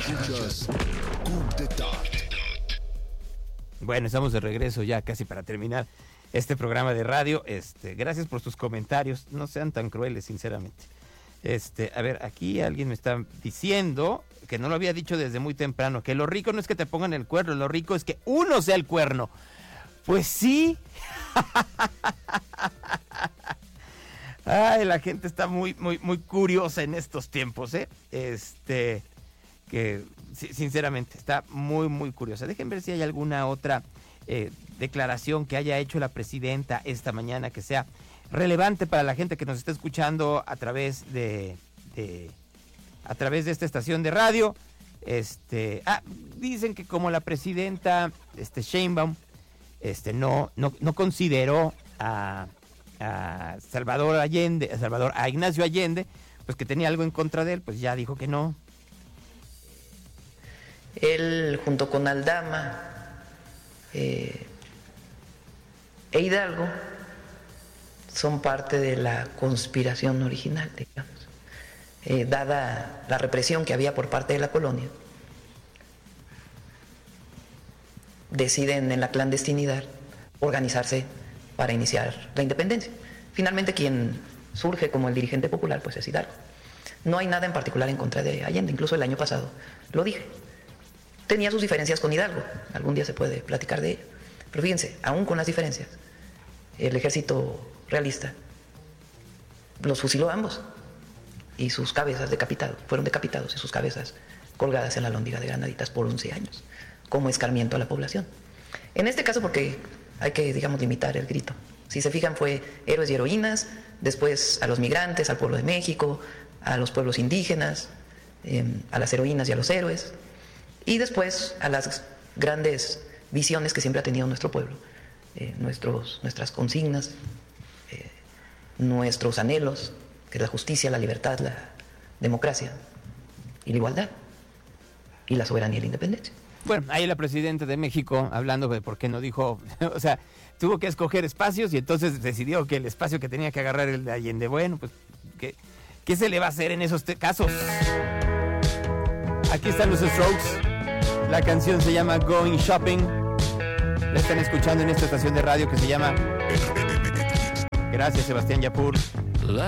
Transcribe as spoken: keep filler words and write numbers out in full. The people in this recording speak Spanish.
Escuchas Coup d'Etat. Bueno, estamos de regreso ya casi para terminar este programa de radio. Este, gracias por sus comentarios. No sean tan crueles, sinceramente. Este, a ver, aquí alguien me está diciendo que no lo había dicho desde muy temprano, que lo rico no es que te pongan el cuerno, lo rico es que uno sea el cuerno. Pues sí. Ay, la gente está muy, muy, muy curiosa en estos tiempos, ¿eh? Este, que sinceramente está muy, muy curiosa. Dejen ver si hay alguna otra eh, declaración que haya hecho la presidenta esta mañana que sea relevante para la gente que nos está escuchando a través de, de a través de esta estación de radio. Este, ah, dicen que como la presidenta este Sheinbaum este no no no consideró a, a Salvador Allende, a Salvador a Ignacio Allende, pues que tenía algo en contra de él, pues ya dijo que no. Él junto con Aldama eh, e Hidalgo son parte de la conspiración original, digamos. Eh, dada la represión que había por parte de la colonia, deciden en la clandestinidad organizarse para iniciar la independencia. Finalmente quien surge como el dirigente popular pues es Hidalgo. No hay nada en particular en contra de Allende, incluso el año pasado lo dije. Tenía sus diferencias con Hidalgo, algún día se puede platicar de ello. Pero fíjense, aún con las diferencias, el ejército realista los fusiló a ambos y sus cabezas decapitados, fueron decapitados y sus cabezas colgadas en la lóndiga de Granaditas por once años, como escarmiento a la población. En este caso porque hay que, digamos, limitar el grito. Si se fijan, fue héroes y heroínas, después a los migrantes, al pueblo de México, a los pueblos indígenas, eh, a las heroínas y a los héroes, y después a las grandes visiones que siempre ha tenido nuestro pueblo, eh, nuestros, nuestras consignas, eh, nuestros anhelos, que es la justicia, la libertad, la democracia y la igualdad, y la soberanía y la independencia. Bueno, ahí la presidenta de México hablando de por qué no dijo, o sea, tuvo que escoger espacios y entonces decidió que el espacio que tenía que agarrar el de Allende. Bueno, pues, ¿qué, qué se le va a hacer en esos te- casos? Aquí están los Strokes. La canción se llama Going Shopping. La están escuchando en esta estación de radio que se llama... Gracias, Sebastián Yapur.